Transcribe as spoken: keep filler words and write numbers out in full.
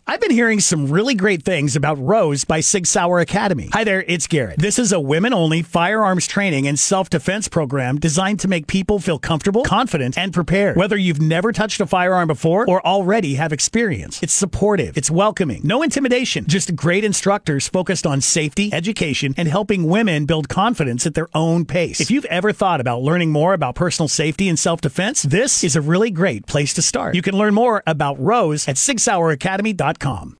I've been hearing some really great things about Rose by Sig Sauer Academy. Hi there, it's Garrett. This is a women-only firearms training and self-defense program designed to make people feel comfortable, confident, and prepared. Whether you've never touched a firearm before or already have experience, it's supportive, it's welcoming, no intimidation, just great instructors focused on safety, education, and helping women build confidence at their own pace. If you've ever thought about learning more about personal safety and self-defense, this is a really great place to start. You can learn more about Rose at sig sauer academy dot com.